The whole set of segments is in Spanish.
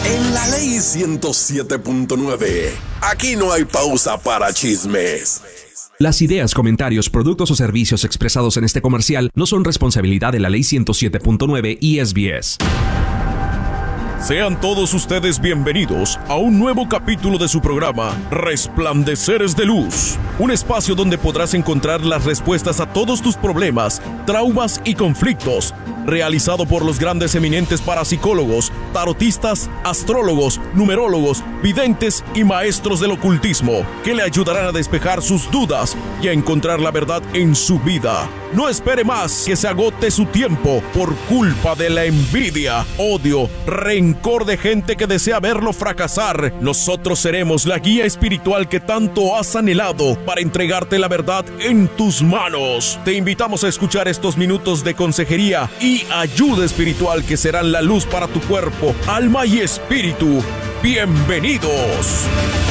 En la ley 107.9, aquí no hay pausa para chismes. Las ideas, comentarios, productos o servicios expresados en este comercial no son responsabilidad de la ley 107.9 y SBS. Sean todos ustedes bienvenidos a un nuevo capítulo de su programa Resplandeceres de Luz, un espacio donde podrás encontrar las respuestas a todos tus problemas, traumas y conflictos, realizado por los grandes eminentes parapsicólogos, tarotistas, astrólogos, numerólogos, videntes y maestros del ocultismo, que le ayudarán a despejar sus dudas y a encontrar la verdad en su vida. No espere más que se agote su tiempo por culpa de la envidia, odio, rencor de gente que desea verlo fracasar. Nosotros seremos la guía espiritual que tanto has anhelado para entregarte la verdad en tus manos. Te invitamos a escuchar estos minutos de consejería y ayuda espiritual que serán la luz para tu cuerpo, alma y espíritu. ¡Bienvenidos!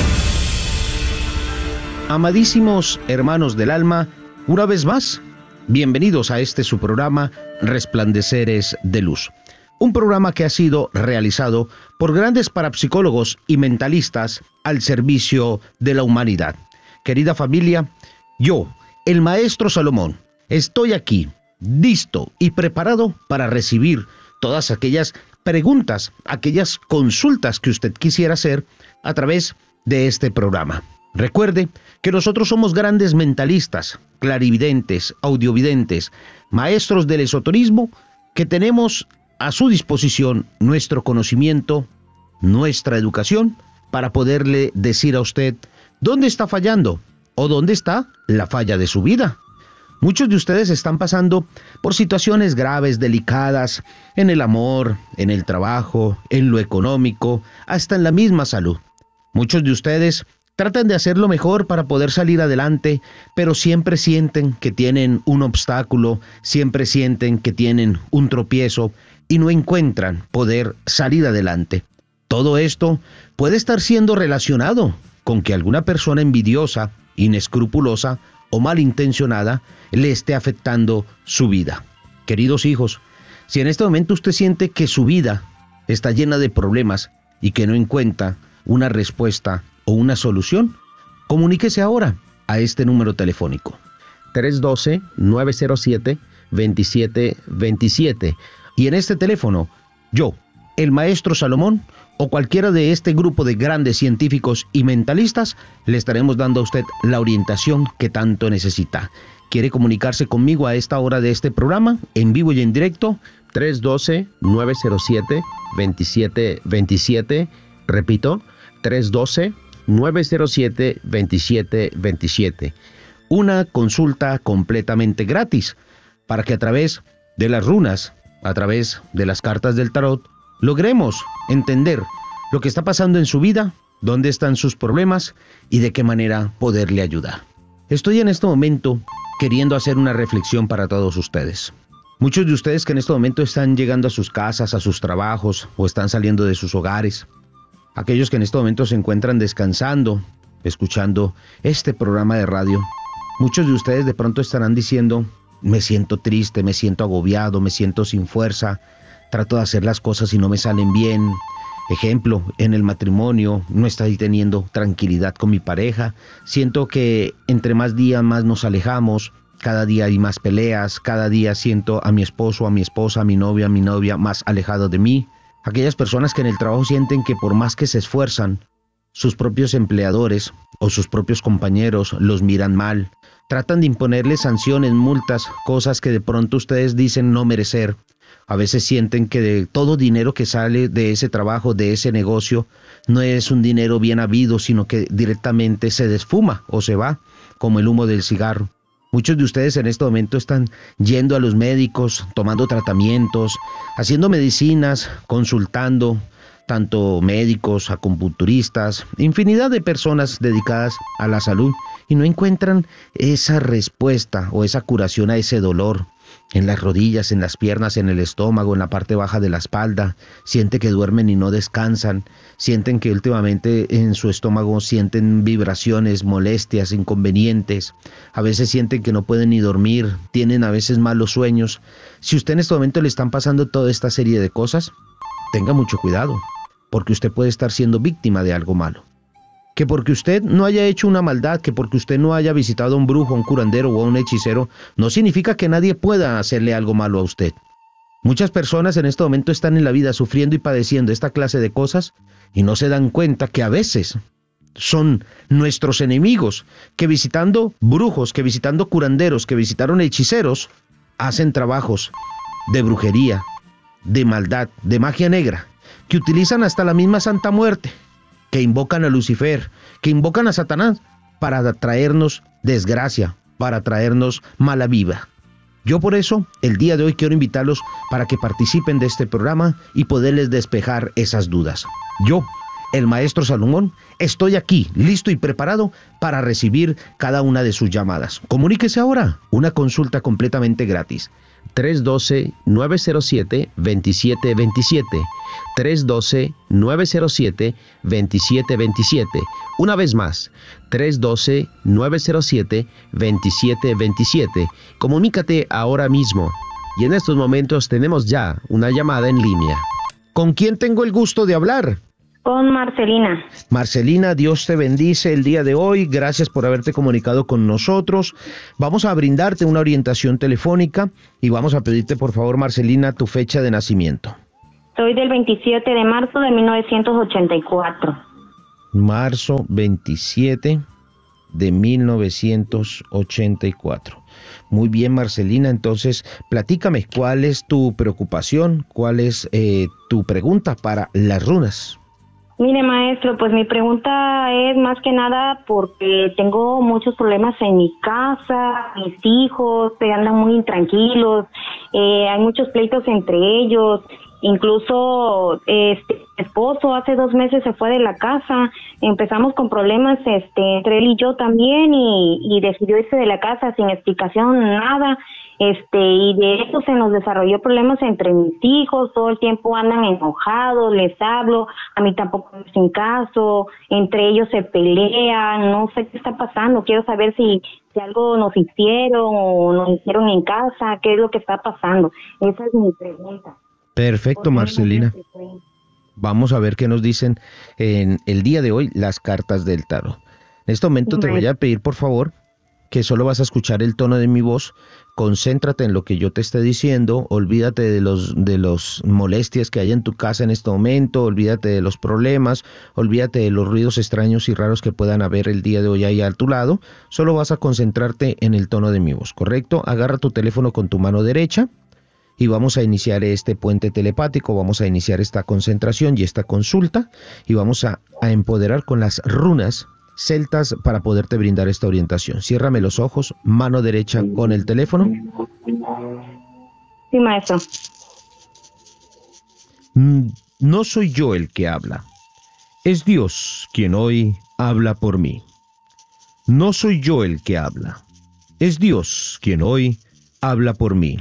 Amadísimos hermanos del alma, una vez más, bienvenidos a este su programa Resplandeceres de Luz. Un programa que ha sido realizado por grandes parapsicólogos y mentalistas al servicio de la humanidad. Querida familia, yo, el maestro Salomón, estoy aquí, listo y preparado para recibir todas aquellas preguntas, aquellas consultas que usted quisiera hacer a través de este programa. Recuerde que nosotros somos grandes mentalistas, clarividentes, audiovidentes, maestros del esoterismo, que tenemos a su disposición nuestro conocimiento, nuestra educación, para poderle decir a usted dónde está fallando o dónde está la falla de su vida. Muchos de ustedes están pasando por situaciones graves, delicadas, en el amor, en el trabajo, en lo económico, hasta en la misma salud. Muchos de ustedes tratan de hacer lo mejor para poder salir adelante, pero siempre sienten que tienen un obstáculo, siempre sienten que tienen un tropiezo y no encuentran poder salir adelante. Todo esto puede estar siendo relacionado con que alguna persona envidiosa, inescrupulosa o malintencionada le esté afectando su vida. Queridos hijos, si en este momento usted siente que su vida está llena de problemas y que no encuentra una respuesta o una solución, comuníquese ahora a este número telefónico 312-907-2727, y en este teléfono yo, el maestro Salomón, o cualquiera de este grupo de grandes científicos y mentalistas, le estaremos dando a usted la orientación que tanto necesita. ¿Quiere comunicarse conmigo a esta hora de este programa, en vivo y en directo? 312-907-2727, repito, 312-907-2727. Una consulta completamente gratis para que a través de las runas, a través de las cartas del tarot, logremos entender lo que está pasando en su vida, dónde están sus problemas y de qué manera poderle ayudar. Estoy en este momento queriendo hacer una reflexión para todos ustedes. Muchos de ustedes que en este momento están llegando a sus casas, a sus trabajos o están saliendo de sus hogares. Aquellos que en este momento se encuentran descansando, escuchando este programa de radio. Muchos de ustedes de pronto estarán diciendo: me siento triste, me siento agobiado, me siento sin fuerza, trato de hacer las cosas y no me salen bien. Ejemplo, en el matrimonio no estoy teniendo tranquilidad con mi pareja, siento que entre más días más nos alejamos, cada día hay más peleas, cada día siento a mi esposo, a mi esposa, a mi novia más alejado de mí. Aquellas personas que en el trabajo sienten que por más que se esfuerzan, sus propios empleadores o sus propios compañeros los miran mal, tratan de imponerles sanciones, multas, cosas que de pronto ustedes dicen no merecer. A veces sienten que de todo dinero que sale de ese trabajo, de ese negocio, no es un dinero bien habido, sino que directamente se desfuma o se va, como el humo del cigarro. Muchos de ustedes en este momento están yendo a los médicos, tomando tratamientos, haciendo medicinas, consultando, tanto médicos, acupunturistas, infinidad de personas dedicadas a la salud, y no encuentran esa respuesta o esa curación a ese dolor. En las rodillas, en las piernas, en el estómago, en la parte baja de la espalda, sienten que duermen y no descansan, sienten que últimamente en su estómago sienten vibraciones, molestias, inconvenientes, a veces sienten que no pueden ni dormir, tienen a veces malos sueños. Si usted en este momento le están pasando toda esta serie de cosas, tenga mucho cuidado. porque usted puede estar siendo víctima de algo malo. Que porque usted no haya hecho una maldad, que porque usted no haya visitado a un brujo, a un curandero o a un hechicero, no significa que nadie pueda hacerle algo malo a usted. Muchas personas en este momento están en la vida sufriendo y padeciendo esta clase de cosas y no se dan cuenta que a veces son nuestros enemigos, que visitando brujos, que visitando curanderos, que visitaron hechiceros, hacen trabajos de brujería, de maldad, de magia negra, que utilizan hasta la misma Santa Muerte, que invocan a Lucifer, que invocan a Satanás para traernos desgracia, para traernos mala vida. Yo por eso, el día de hoy quiero invitarlos para que participen de este programa y poderles despejar esas dudas. Yo, el maestro Salomón, estoy aquí, listo y preparado para recibir cada una de sus llamadas. Comuníquese ahora, una consulta completamente gratis. 312-907-2727. 312-907-2727. Una vez más, 312-907-2727. Comunícate ahora mismo. Y en estos momentos tenemos ya una llamada en línea. ¿Con quién tengo el gusto de hablar? Con Marcelina. Marcelina, Dios te bendice el día de hoy. Gracias por haberte comunicado con nosotros. Vamos a brindarte una orientación telefónica y vamos a pedirte, por favor, Marcelina, tu fecha de nacimiento. Soy del 27 de marzo de 1984. Marzo 27 de 1984. Muy bien, Marcelina. Entonces, platícame, ¿cuál es tu preocupación? ¿Cuál es tu pregunta para las runas? Mire, maestro, pues mi pregunta es más que nada porque tengo muchos problemas en mi casa, mis hijos andan muy intranquilos, hay muchos pleitos entre ellos, incluso mi esposo hace 2 meses se fue de la casa, empezamos con problemas entre él y yo también y decidió irse de la casa sin explicación, nada. Y de eso se nos desarrolló problemas entre mis hijos, todo el tiempo andan enojados, les hablo, a mí tampoco me hacen caso, entre ellos se pelean, no sé qué está pasando, quiero saber si algo nos hicieron o nos hicieron en casa, qué es lo que está pasando, esa es mi pregunta. Perfecto, Marcelina. Vamos a ver qué nos dicen en el día de hoy las cartas del tarot. En este momento te voy a pedir, por favor, que solo vas a escuchar el tono de mi voz. Concéntrate en lo que yo te esté diciendo, olvídate de los molestias que hay en tu casa en este momento, olvídate de los problemas, olvídate de los ruidos extraños y raros que puedan haber el día de hoy ahí a tu lado, solo vas a concentrarte en el tono de mi voz, ¿correcto? Agarra tu teléfono con tu mano derecha y vamos a iniciar este puente telepático, vamos a iniciar esta concentración y esta consulta y vamos a empoderar con las runas celtas para poderte brindar esta orientación. Ciérrame los ojos, mano derecha con el teléfono. Sí, maestro. No soy yo el que habla, es Dios quien hoy habla por mí. No soy yo el que habla, es Dios quien hoy habla por mí.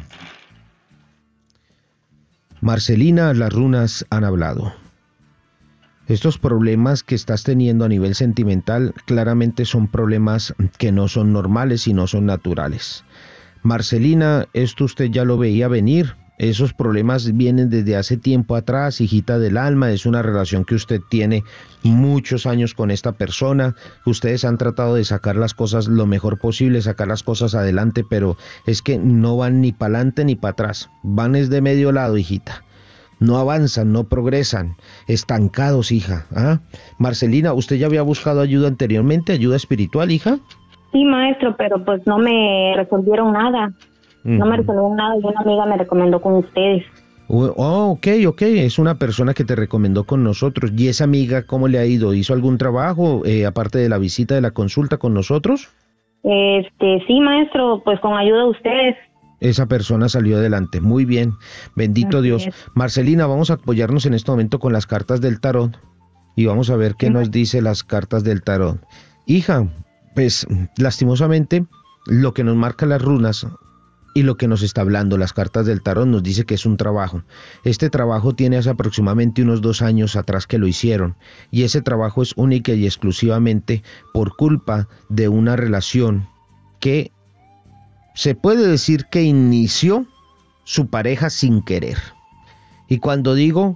Marcelina, las runas han hablado. Estos problemas que estás teniendo a nivel sentimental claramente son problemas que no son normales y no son naturales. Marcelina, esto usted ya lo veía venir. Esos problemas vienen desde hace tiempo atrás, hijita del alma. Es una relación que usted tiene muchos años con esta persona. Ustedes han tratado de sacar las cosas lo mejor posible, sacar las cosas adelante, pero es que no van ni para adelante ni para atrás. Van es de medio lado, hijita. No avanzan, no progresan, estancados, hija. ¿Ah? Marcelina, ¿usted ya había buscado ayuda anteriormente, ayuda espiritual, hija? Sí, maestro, pero pues no me resolvieron nada. No me resolvieron nada y una amiga me recomendó con ustedes. Oh, ok, es una persona que te recomendó con nosotros. ¿Y esa amiga cómo le ha ido? ¿Hizo algún trabajo aparte de la visita de la consulta con nosotros? Sí, maestro, pues con ayuda de ustedes. Esa persona salió adelante. Muy bien. Bendito Dios. Marcelina, vamos a apoyarnos en este momento con las cartas del tarot y vamos a ver qué nos dice las cartas del tarot. Hija, pues lastimosamente lo que nos marca las runas y lo que nos está hablando las cartas del tarot nos dice que es un trabajo. Este trabajo tiene hace aproximadamente unos 2 años atrás que lo hicieron y ese trabajo es única y exclusivamente por culpa de una relación que se puede decir que inició su pareja sin querer. Y cuando digo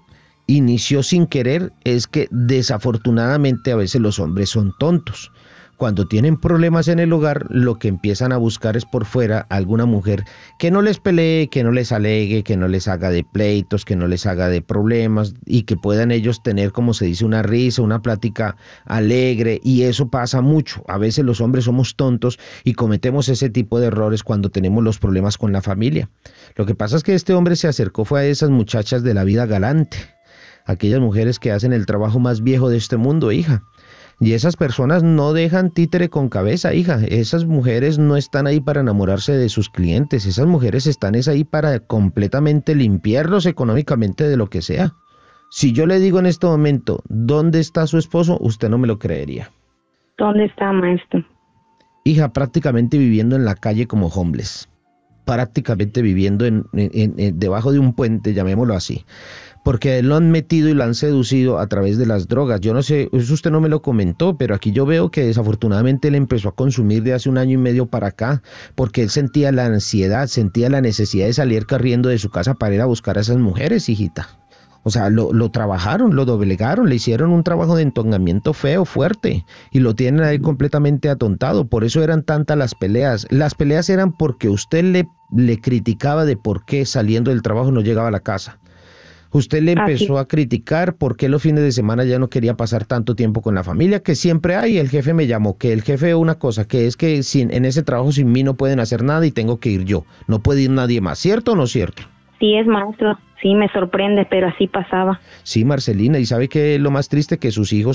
inició sin querer es que desafortunadamente a veces los hombres son tontos. Cuando tienen problemas en el hogar, lo que empiezan a buscar es por fuera alguna mujer que no les pelee, que no les alegue, que no les haga de pleitos, que no les haga de problemas y que puedan ellos tener, como se dice, una risa, una plática alegre, y eso pasa mucho. A veces los hombres somos tontos y cometemos ese tipo de errores cuando tenemos los problemas con la familia. Lo que pasa es que este hombre se acercó fue a esas muchachas de la vida galante, aquellas mujeres que hacen el trabajo más viejo de este mundo, hija. Y esas personas no dejan títere con cabeza, hija. Esas mujeres no están ahí para enamorarse de sus clientes. Esas mujeres están ahí para completamente limpiarlos económicamente de lo que sea. Si yo le digo en este momento, ¿dónde está su esposo? Usted no me lo creería. ¿Dónde está, maestro? Hija, prácticamente viviendo en la calle como homeless. Prácticamente viviendo debajo de un puente, llamémoslo así. Porque lo han metido y lo han seducido a través de las drogas. Yo no sé, eso usted no me lo comentó, pero aquí yo veo que desafortunadamente él empezó a consumir de hace 1 año y medio para acá, porque él sentía la ansiedad, sentía la necesidad de salir corriendo de su casa para ir a buscar a esas mujeres, hijita. O sea, lo trabajaron, lo doblegaron, le hicieron un trabajo de entongamiento feo, fuerte, y lo tienen ahí completamente atontado. Por eso eran tantas las peleas. Las peleas eran porque usted le criticaba de por qué saliendo del trabajo no llegaba a la casa. Usted le empezó a criticar por qué los fines de semana ya no quería pasar tanto tiempo con la familia, que siempre hay. El jefe me llamó, que el jefe una cosa, que es que en ese trabajo sin mí no pueden hacer nada y tengo que ir yo. No puede ir nadie más, ¿cierto o no cierto? Sí, es, maestro. Sí, me sorprende, pero así pasaba. Sí, Marcelina, y sabe que lo más triste, que sus hijos